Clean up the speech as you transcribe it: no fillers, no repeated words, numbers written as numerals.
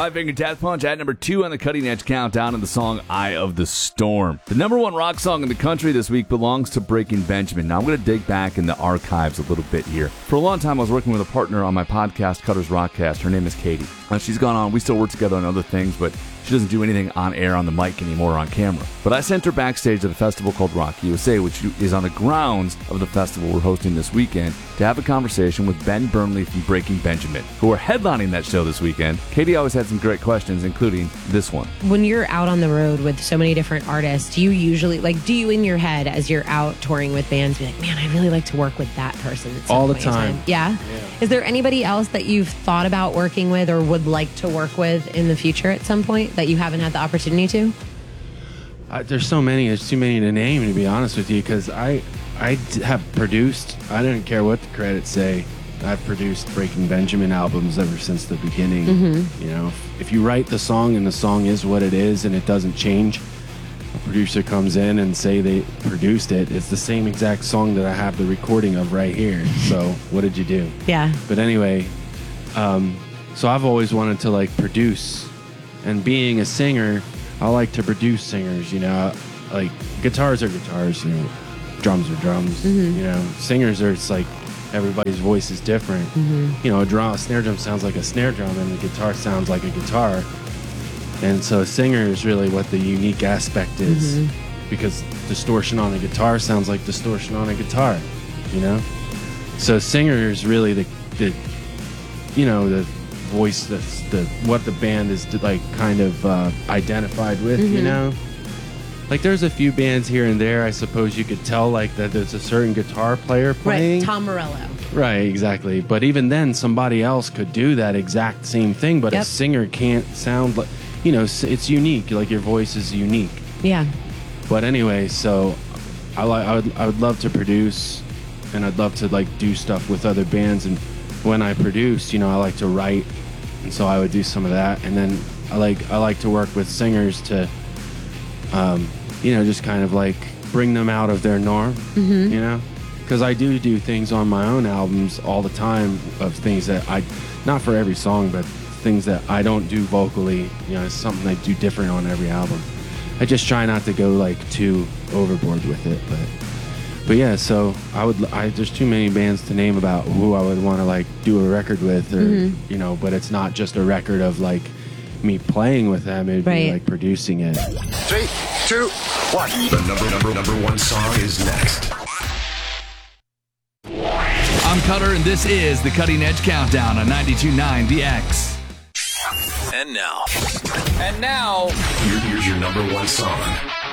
Five Finger Death Punch at number 2 on the Cutting Edge Countdown, and the song Eye of the Storm. The number 1 rock song in the country this week belongs to Breaking Benjamin. Now I'm going to dig back in the archives a little bit here. For a long time I was working with a partner on my podcast, Cutter's Rockcast. Her name is Katie. She's gone on. We still work together on other things, but she doesn't do anything on air, on the mic anymore, or on camera. But I sent her backstage at a festival called Rock USA, which is on the grounds of the festival we're hosting this weekend, to have a conversation with Ben Burnley from Breaking Benjamin, who are headlining that show this weekend. Katie always had some great questions, including this one. When you're out on the road with so many different artists, do you usually, do you in your head as you're out touring with bands, be like, man, I'd really like to work with that person at some all the point in time? Yeah? Is there anybody else that you've thought about working with or would like to work with in the future at some point that you haven't had the opportunity to? There's so many. There's too many to name, to be honest with you, because I have produced, I don't care what the credits say, I've produced Breaking Benjamin albums ever since the beginning. You know, if you write the song and the song is what it is and it doesn't change, a producer comes in and say they produced it, it's the same exact song that I have the recording of right here. So what did you do? Yeah. But anyway, so I've always wanted to produce, and being a singer, I like to produce singers, you know, like guitars are guitars, you know, drums are drums, you know, singers are, it's like everybody's voice is different. You know, a snare drum sounds like a snare drum and the guitar sounds like a guitar. And so a singer is really what the unique aspect is, because distortion on a guitar sounds like distortion on a guitar, you know? So singer is really the you know, the voice, that's what the band is kind of identified with, you know? Like there's a few bands here and there, I suppose you could tell that there's a certain guitar player playing. Right, Tom Morello. Right, exactly. But even then, somebody else could do that exact same thing, but a singer can't sound like, you know, it's unique. Like your voice is unique. Yeah. But anyway, so I would love to produce, and I'd love to do stuff with other bands. And when I produce, you know, I like to write, and so I would do some of that. And then I like to work with singers to, you know, just kind of bring them out of their norm, you know, because I do things on my own albums all the time of things that not for every song, but things that I don't do vocally. You know, it's something I do different on every album. I just try not to go too overboard with it, but yeah. So there's too many bands to name about who I would want to do a record with, or you know, but it's not just a record of me playing with them. It'd be producing it. 3, 2, 1. The number one song is next. I'm Cutter, and this is the Cutting Edge Countdown on 92.9 The X. And now, here's your number one song.